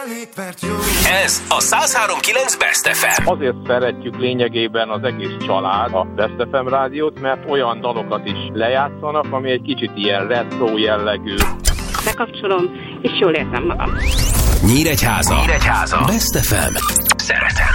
Ez a 103.9 Best FM. Azért szeretjük lényegében az egész család a Best FM rádiót, mert olyan dalokat is lejátszanak, ami egy kicsit ilyen retro jellegű. Bekapcsolom, és jól érzem magam. Nyíregyháza. Best FM. Szeretem.